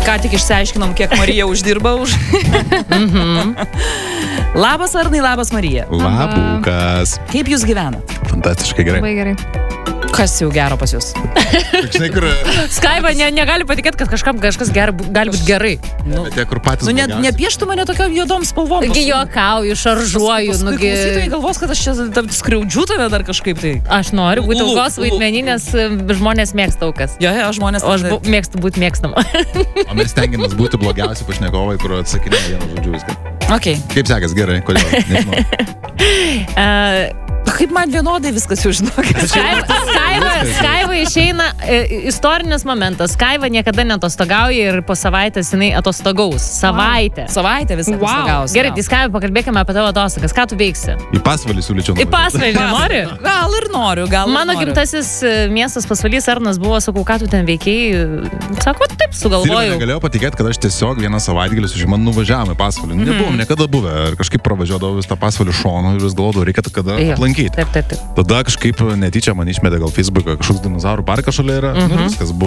Ką tik išsiaiškinom, kiek Marija uždirba už. Labas Arnai, labas Marija. Labukas. Kaip jūs gyvenat? Fantastiškai gerai. Labai gerai. Kas jau gero pas jūs? Žinai, kur... Skaiva negali patikėti, kad kažkam kažkas gali būti gerai. Tie, kur patys Nepieštų mane tokiom juodom spalvom. Taigi juokauju, šaržuoju. Paskui klausytojai galvos, kad aš čia skriaudžiu tave dar kažkaip tai. Aš noriu būti aukos vaidmenį, nes žmonės mėgsta aukas. Jo, žmonės... O aš mėgstu būti mėgstama. O mes stengiamės būti blogiausi pašnekovai, kur atsakinėja vienu žodžiu viską. Okay. Kaip sekas, gerai, kodėl? Nežinau. Kaip man vienodai viskas jau žinok. Skaiva išeina istorinis momentas. Skaiva niekada netostogauja ir po savaitės jinai atostogaus. Savaitę visą atostogaus. Gerai, tai Skaiva, pakalbėkime apie tavo atostogas. Ką tu veiksi? Į Pasvalį siūlyčiau. Į Pasvalį nori? Gal ir noriu. Mano gimtasis miestas Pasvalys Arnas buvo, sakau, ką tu ten veikiai? Sako, taip sugalvojau. Negalėjau patikėti, kad aš tiesiog vieną savaitgalį su šeima nuvažiavome į Pasvalį. Nebuvom niekada buvę. Ir kažkaip pravažiuodavau vis tą Pasvalį šoną ir vis galvodavau, reikia kada aplankyti. Taip. Tada kažkaip netyčia man išmetė gal Facebooką, kažkoks dinozaurų parkas šalia yra. Ir viskas buvo.